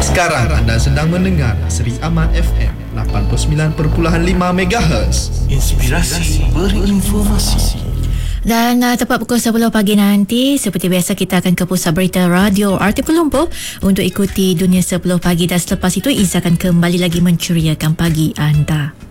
Sekarang anda sedang mendengar Seri Aman FM 89.5 MHz. Inspirasi berinformasi. Dan tepat pukul 10 pagi nanti, seperti biasa kita akan ke Pusat Berita Radio RT Pelumpur untuk ikuti Dunia 10 Pagi, dan selepas itu Izzah akan kembali lagi menceriakan pagi anda.